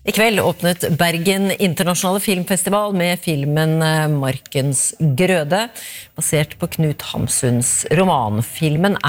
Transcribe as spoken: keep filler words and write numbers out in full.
I kveld åpnet Bergen Internasjonale Filmfestival med filmen Markens grøde, basert på Knut Hamsuns roman. Filmen